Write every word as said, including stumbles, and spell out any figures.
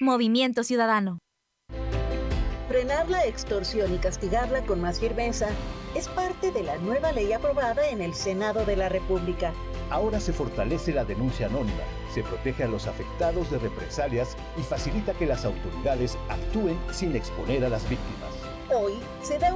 Movimiento Ciudadano. Frenar la extorsión y castigarla con más firmeza es parte de la nueva ley aprobada en el Senado de la República. Ahora se fortalece la denuncia anónima, se protege a los afectados de represalias y facilita que las autoridades actúen sin exponer a las víctimas. Hoy se da